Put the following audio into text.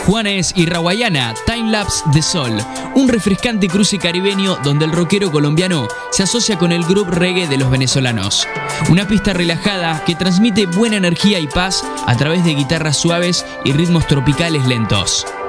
Juanes y Rawayana, Timelapse de Sol, un refrescante cruce caribeño donde el rockero colombiano se asocia con el groove reggae de los venezolanos. Una pista relajada que transmite buena energía y paz a través de guitarras suaves y ritmos tropicales lentos.